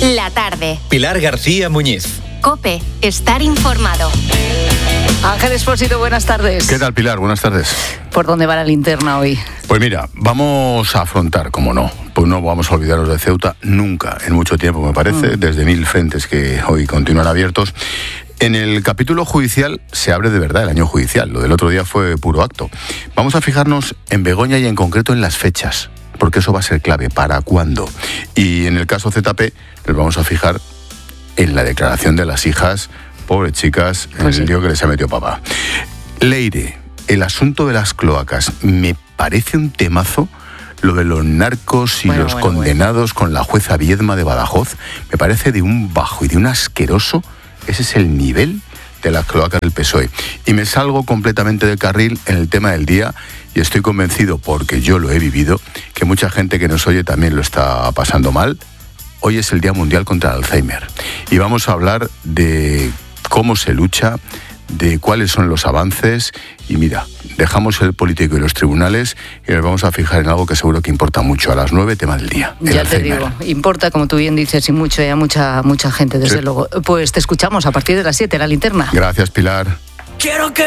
La tarde. Pilar García Muñiz. COPE. Estar informado. Ángel Expósito, buenas tardes. ¿Qué tal, Pilar? Buenas tardes. ¿Por dónde va la linterna hoy? Pues mira, vamos a afrontar, como no, pues no vamos a olvidarnos de Ceuta nunca, en mucho tiempo me parece, desde 1000 frentes que hoy continúan abiertos. En el capítulo judicial se abre de verdad el año judicial, lo del otro día fue puro acto. Vamos a fijarnos en Begoña y en concreto en las fechas, porque eso va a ser clave, ¿para cuándo? Y en el caso ZP nos vamos a fijar en la declaración de las hijas, pobres chicas, en el lío que les ha metido papá. Leire, el asunto de las cloacas, me parece un temazo. Lo de los narcos y los condenados con la jueza Viedma de Badajoz, me parece de un bajo y de un asqueroso. Ese es el nivel de las cloacas del PSOE. Y me salgo completamente del carril en el tema del día y estoy convencido, porque yo lo he vivido, que mucha gente que nos oye también lo está pasando mal. Hoy es el Día Mundial contra el Alzheimer y vamos a hablar de cómo se lucha, de cuáles son los avances y mira, dejamos el político y los tribunales y nos vamos a fijar en algo que seguro que importa mucho. A las 9, tema del día. Ya Alzheimer. Te digo, importa, como tú bien dices, y mucho, y a mucha gente, desde luego. Pues te escuchamos a partir de las 7, la linterna. Gracias, Pilar. Quiero que